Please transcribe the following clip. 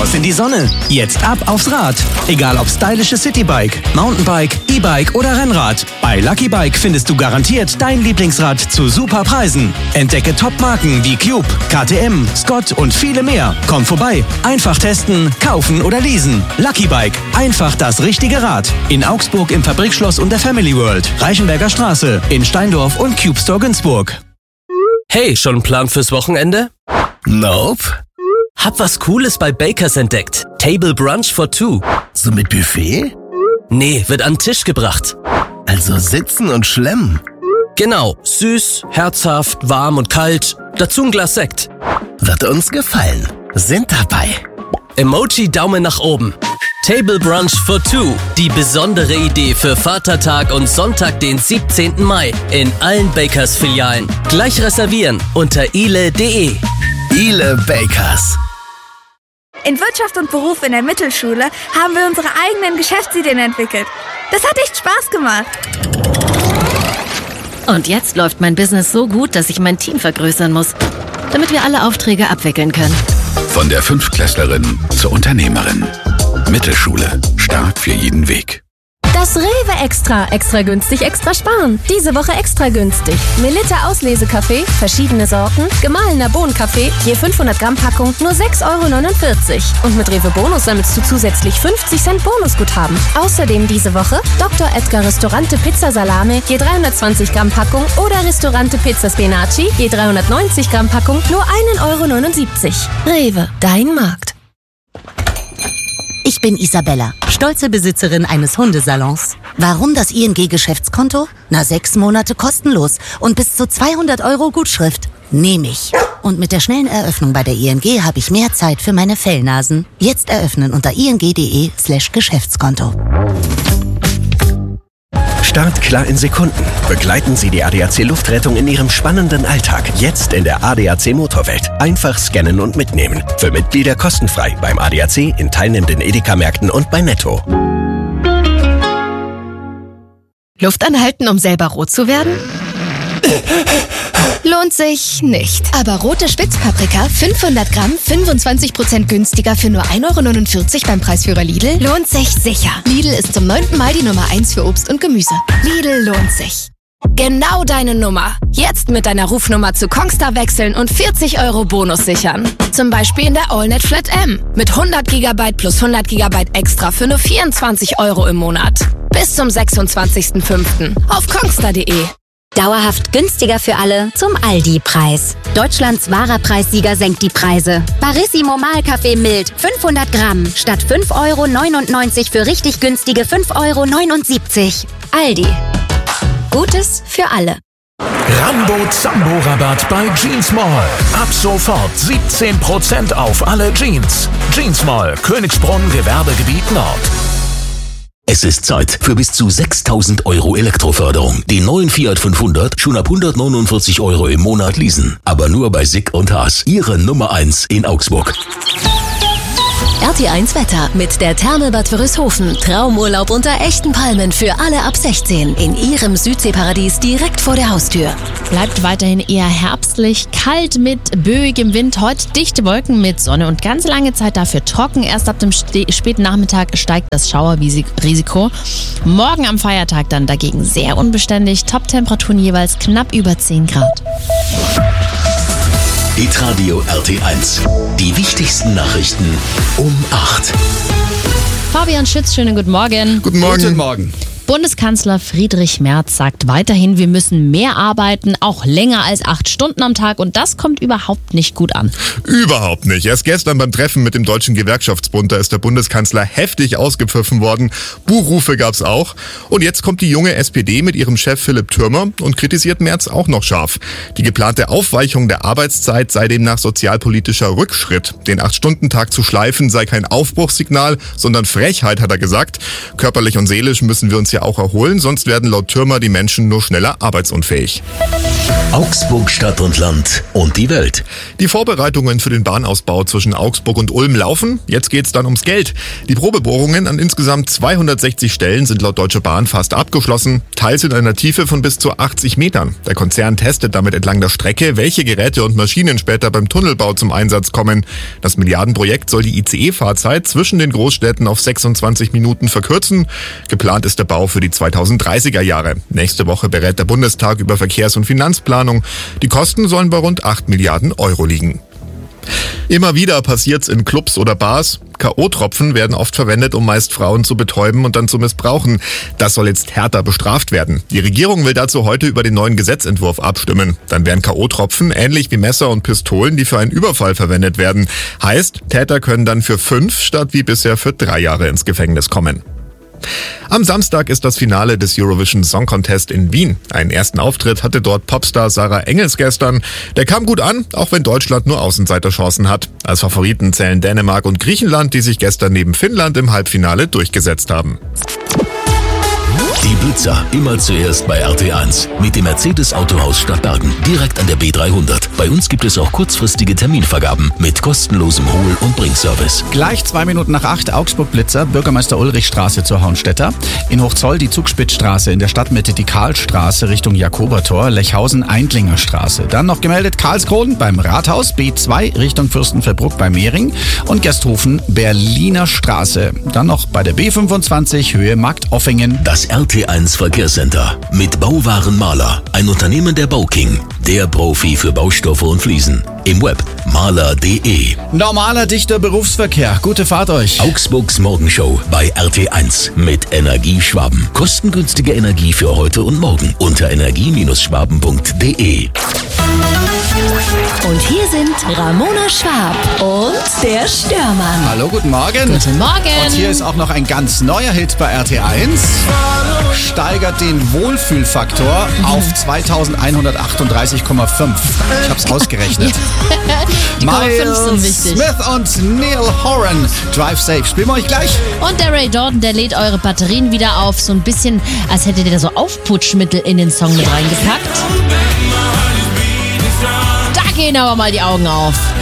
Raus in die Sonne. Jetzt ab aufs Rad. Egal ob stylische Citybike, Mountainbike, E-Bike oder Rennrad. Bei Lucky Bike findest du garantiert dein Lieblingsrad zu super Preisen. Entdecke Top-Marken wie Cube, KTM, Scott und viele mehr. Komm vorbei. Einfach testen, kaufen oder leasen. Lucky Bike. Einfach das richtige Rad. In Augsburg im Fabrikschloss und der Family World. Reichenberger Straße. In Steindorf und Cube Store Günzburg. Hey, schon ein Plan fürs Wochenende? Nope. Hab was Cooles bei Bakers entdeckt. Table Brunch for Two. So mit Buffet? Nee, wird an den Tisch gebracht. Also sitzen und schlemmen. Genau, süß, herzhaft, warm und kalt. Dazu ein Glas Sekt. Wird uns gefallen. Sind dabei. Emoji Daumen nach oben. Table Brunch for Two. Die besondere Idee für Vatertag und Sonntag, den 17. Mai. In allen Bakers-Filialen. Gleich reservieren unter ile.de. Ile Bakers. In Wirtschaft und Beruf in der Mittelschule haben wir unsere eigenen Geschäftsideen entwickelt. Das hat echt Spaß gemacht. Und jetzt läuft mein Business so gut, dass ich mein Team vergrößern muss, damit wir alle Aufträge abwickeln können. Von der Fünftklässlerin zur Unternehmerin. Mittelschule. Start für jeden Weg. Das Rewe Extra. Extra günstig, extra sparen. Diese Woche extra günstig. Melitta Auslesekaffee, verschiedene Sorten, gemahlener Bohnenkaffee, je 500 Gramm Packung, nur 6,49 €. Und mit Rewe Bonus sammelst du zusätzlich 50 Cent Bonusguthaben. Außerdem diese Woche Dr. Edgar Ristorante Pizza Salame, je 320 Gramm Packung oder Ristorante Pizza Spinaci, je 390 Gramm Packung, nur 1,79 €. Rewe, dein Markt. Ich bin Isabella, stolze Besitzerin eines Hundesalons. Warum das ING-Geschäftskonto? 6 Monate kostenlos und bis zu 200 € Gutschrift. Nehme ich. Und mit der schnellen Eröffnung bei der ING habe ich mehr Zeit für meine Fellnasen. Jetzt eröffnen unter ing.de/Geschäftskonto. Start klar in Sekunden. Begleiten Sie die ADAC Luftrettung in Ihrem spannenden Alltag. Jetzt in der ADAC Motorwelt. Einfach scannen und mitnehmen. Für Mitglieder kostenfrei beim ADAC, in teilnehmenden Edeka-Märkten und bei Netto. Luft anhalten, um selber rot zu werden? Lohnt sich nicht. Aber rote Spitzpaprika, 500 Gramm, 25% günstiger für nur 1,49 € beim Preisführer Lidl, lohnt sich sicher. Lidl ist zum 9. Mal die Nummer 1 für Obst und Gemüse. Lidl lohnt sich. Genau deine Nummer. Jetzt mit deiner Rufnummer zu Kongstar wechseln und 40 € Bonus sichern. Zum Beispiel in der AllNet Flat M. Mit 100 GB plus 100 GB extra für nur 24 € im Monat. Bis zum 26.05. auf kongstar.de. Dauerhaft günstiger für alle zum Aldi-Preis. Deutschlands wahrer Preissieger senkt die Preise. Barissimo Mahlkaffee mild, 500 Gramm, statt 5,99 € für richtig günstige 5,79 €. Aldi. Gutes für alle. Rambo Zambo Rabatt bei Jeans Mall. Ab sofort 17% auf alle Jeans. Jeans Mall, Königsbrunn, Gewerbegebiet Nord. Es ist Zeit für bis zu 6.000 € Elektroförderung. Den neuen Fiat 500 schon ab 149 € im Monat leasen. Aber nur bei Sick und Haas. Ihre Nummer 1 in Augsburg. RT1 Wetter mit der Thermelbad Wörishofen. Traumurlaub unter echten Palmen für alle ab 16 in ihrem Südseeparadies direkt vor der Haustür. Bleibt weiterhin eher herbstlich, kalt mit böigem Wind. Heute dichte Wolken mit Sonne und ganz lange Zeit dafür trocken. Erst ab dem späten Nachmittag steigt das Schauerrisiko. Morgen am Feiertag dann dagegen sehr unbeständig. Top-Temperaturen jeweils knapp über 10 Grad. Hitradio RT1. Die wichtigsten Nachrichten um 8. Fabian Schütz, schönen guten Morgen. Guten Morgen. Guten Morgen. Bundeskanzler Friedrich Merz sagt weiterhin, wir müssen mehr arbeiten, auch länger als 8 Stunden am Tag, und das kommt überhaupt nicht gut an. Überhaupt nicht. Erst gestern beim Treffen mit dem Deutschen Gewerkschaftsbund, da ist der Bundeskanzler heftig ausgepfiffen worden. Buhrufe gab's auch. Und jetzt kommt die junge SPD mit ihrem Chef Philipp Türmer und kritisiert Merz auch noch scharf. Die geplante Aufweichung der Arbeitszeit sei demnach sozialpolitischer Rückschritt. Den 8-Stunden-Tag zu schleifen sei kein Aufbruchssignal, sondern Frechheit, hat er gesagt. Körperlich und seelisch müssen wir uns ja auch erholen, sonst werden laut Thürmer die Menschen nur schneller arbeitsunfähig. Augsburg, Stadt und Land und die Welt. Die Vorbereitungen für den Bahnausbau zwischen Augsburg und Ulm laufen. Jetzt geht's dann ums Geld. Die Probebohrungen an insgesamt 260 Stellen sind laut Deutsche Bahn fast abgeschlossen, teils in einer Tiefe von bis zu 80 Metern. Der Konzern testet damit entlang der Strecke, welche Geräte und Maschinen später beim Tunnelbau zum Einsatz kommen. Das Milliardenprojekt soll die ICE-Fahrzeit zwischen den Großstädten auf 26 Minuten verkürzen. Geplant ist der Bau für die 2030er Jahre. Nächste Woche berät der Bundestag über Verkehrs- und Finanzplanung. Die Kosten sollen bei rund 8 Milliarden Euro liegen. Immer wieder passiert's in Clubs oder Bars. K.O.-Tropfen werden oft verwendet, um meist Frauen zu betäuben und dann zu missbrauchen. Das soll jetzt härter bestraft werden. Die Regierung will dazu heute über den neuen Gesetzentwurf abstimmen. Dann wären K.O.-Tropfen ähnlich wie Messer und Pistolen, die für einen Überfall verwendet werden. Heißt, Täter können dann für 5 statt wie bisher für 3 Jahre ins Gefängnis kommen. Am Samstag ist das Finale des Eurovision Song Contest in Wien. Einen ersten Auftritt hatte dort Popstar Sarah Engels gestern. Der kam gut an, auch wenn Deutschland nur Außenseiterchancen hat. Als Favoriten zählen Dänemark und Griechenland, die sich gestern neben Finnland im Halbfinale durchgesetzt haben. Die Blitzer, immer zuerst bei RT1. Mit dem Mercedes-Autohaus Stadtbergen, direkt an der B300. Bei uns gibt es auch kurzfristige Terminvergaben mit kostenlosem Hol- und Bringservice. Gleich 2 Minuten nach 8, Augsburg-Blitzer, Bürgermeister-Ulrich-Straße zur Hornstädter. In Hochzoll die Zugspitzstraße, in der Stadtmitte die Karlstraße Richtung Jakobertor, Lechhausen, Eindlingerstraße. Dann noch gemeldet Karlskron beim Rathaus, B2 Richtung Fürstenfeldbruck bei Mehring und Gersthofen, Berliner Straße. Dann noch bei der B25 Höhe Marktoffingen. Das RT1 Verkehrscenter mit Bauwarenmaler, ein Unternehmen der Bauking, der Profi für Baustoffe und Fliesen. Im Web maler.de. Normaler, dichter Berufsverkehr. Gute Fahrt euch. Augsburgs Morgenshow bei RT1 mit Energieschwaben. Kostengünstige Energie für heute und morgen unter energie-schwaben.de. Und hier sind Ramona Schwab und der Störmann. Hallo, guten Morgen. Guten Morgen. Und hier ist auch noch ein ganz neuer Hit bei RT1. Steigert den Wohlfühlfaktor auf 2138,5. Ich hab's ausgerechnet. Die Komma 5 sind wichtig. Smith und Neil Horan. Drive Safe. Spielen wir euch gleich. Und der Ray Jordan, der lädt eure Batterien wieder auf. So ein bisschen, als hättet ihr da so Aufputschmittel in den Song mit reingepackt. Da gehen aber mal die Augen auf.